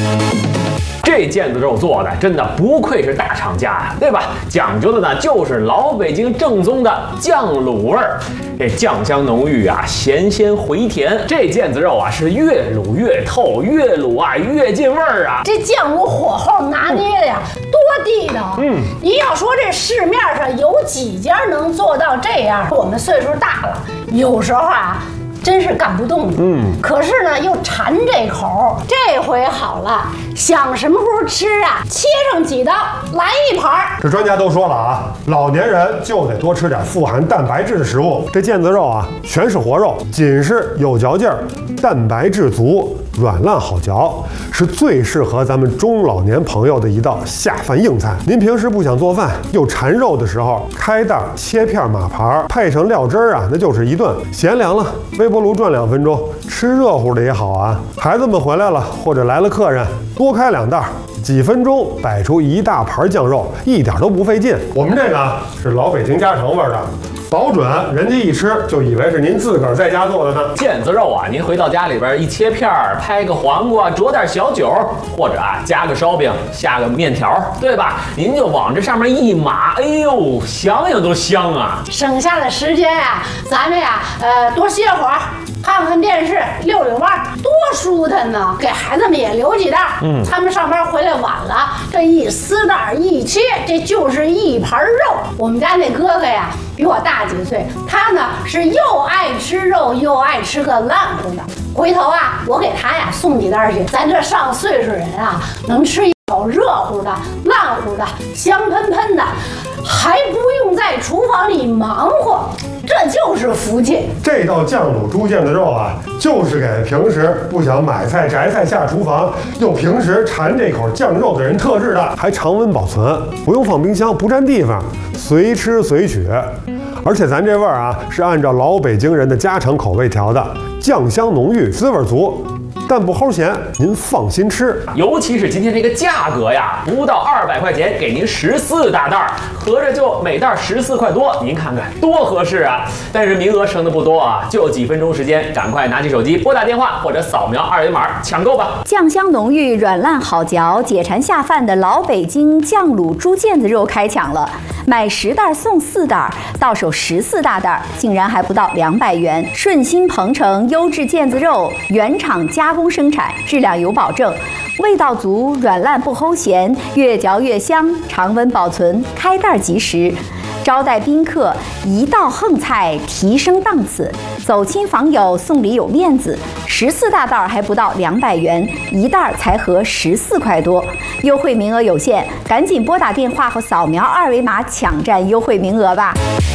这腱子肉做的真的不愧是大厂家呀，对吧？讲究的呢就是老北京正宗的酱卤味儿，这酱香浓郁啊，咸鲜回甜。这腱子肉啊是越卤越透，越卤啊越进味儿啊。 这酱卤火候拿捏的呀，多地道。您要说这市面上有几家能做到这样？我们岁数大了，有时候啊。真是干不动可是呢又馋这口，这回好了，想什么时候吃啊？切上几刀，来一盘。 这专家都说了啊，老年人就得多吃点富含蛋白质的食物。这腱子肉啊，全是活肉，紧实有嚼劲儿，蛋白质足，软烂好嚼，是最适合咱们中老年朋友的一道下饭硬菜。您平时不想做饭又馋肉的时候，开袋切片码盘，配上料汁儿啊，那就是一顿。闲凉了，微波炉转2分钟，吃热乎的也好啊。孩子们回来了或者来了客人，多开2袋，几分钟摆出一大盘酱肉，一点都不费劲。我们这个啊是老北京家常味的。保准人家一吃就以为是您自个儿在家做的呢。 腱子肉啊，您回到家里边一切片儿，拍个黄瓜，酌点小酒，或者啊加个烧饼，下个面条，对吧？您就往这上面一码，哎呦，想想都香啊！ 省下的时间呀，咱们呀，多歇会儿，看看电视，溜溜弯，多舒坦呢！给孩子们也留几袋，他们上班回来晚了，这一撕袋一切，这就是一盘肉。我们家那哥哥呀，比我大几岁，他呢是又爱吃肉又爱吃个烂乎的。回头啊，我给他呀送几袋去，咱这上岁数人啊，能吃一口热乎的、烂乎的、香喷喷的，还不用在厨房里忙活，这就是福气。 这道酱卤猪腱子肉啊，就是给平时不想买菜摘菜下厨房，又平时馋这口酱肉的人特制的，还常温保存，不用放冰箱，不占地方，随吃随取。而且咱这味儿啊，是按照老北京人的家常口味调的，酱香浓郁，滋味足。但不齁咸，您放心吃。 尤其是今天这个价格呀，不到200块钱给您14大袋，合着就每袋14块多，您看看多合适啊！但是名额剩的不多啊，就几分钟时间，赶快拿起手机拨打电话或者扫描2维码抢购吧。 酱香浓郁、软烂好嚼、解馋下饭的老北京酱卤猪腱子肉开抢了，买10袋送4袋，到手14大袋，竟然还不到200元。顺心鹏程优质腱子肉，原厂加工生产，质量有保证，味道足，软烂不齁咸，越嚼越香，常温保存，开袋即食。招待宾客一道横菜，提升档次，走亲访友送礼有面子。14大袋还不到200元，一袋才合14块多，优惠名额有限，赶紧拨打电话和扫描2维码抢占优惠名额吧。